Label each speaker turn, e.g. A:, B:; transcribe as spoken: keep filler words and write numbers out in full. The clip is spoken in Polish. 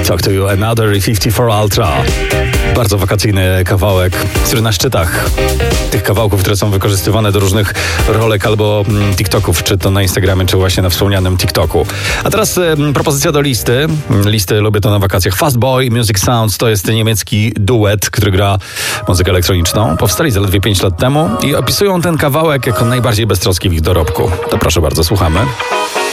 A: Talk to You Another i pięćdziesiąt cztery Ultra. Bardzo wakacyjny kawałek, który na szczytach tych kawałków, które są wykorzystywane do różnych rolek albo mm, TikToków, czy to na Instagramie, czy właśnie na wspomnianym TikToku. A teraz y, propozycja do listy. Listy lubię to na wakacjach. Fastboy Music Sounds to jest niemiecki duet, który gra muzykę elektroniczną. Powstali zaledwie pięć lat temu i opisują ten kawałek jako najbardziej beztroski w ich dorobku. To proszę bardzo, słuchamy.